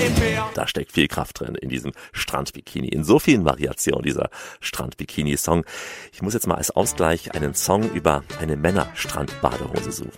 dem Meer. Da steckt viel Kraft drin in diesem Strandbikini, in so vielen Variationen dieser Strandbikini-Song. Ich muss jetzt mal als Ausgleich einen Song über eine Männer-Strandbadehose suchen.